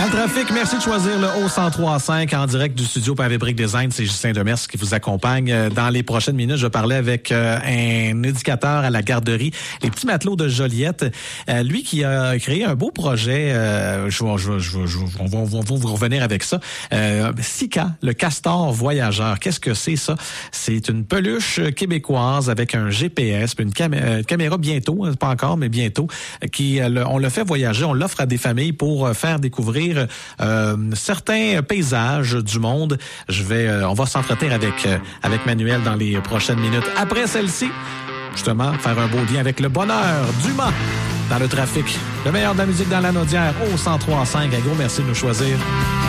Dans le trafic, merci de choisir le O1035 en direct du studio Pavé Brick Design. C'est Justin Demers qui vous accompagne. Dans les prochaines minutes, je parlais avec un éducateur à la garderie Les Petits Matelots de Joliette. Lui qui a créé un beau projet. On va vous revenir avec ça. Sika, le castor voyageur. Qu'est-ce que c'est ça? C'est une peluche québécoise avec un GPS, une caméra bientôt, pas encore, mais bientôt, on le fait voyager, on l'offre à des familles pour faire découvrir certains paysages du monde. On va s'entretenir avec Manuel dans les prochaines minutes. Après celle-ci, justement, faire un beau lien avec le bonheur du Mans dans le trafic. Le meilleur de la musique dans la Naudière au 103.5. Un gros merci de nous choisir.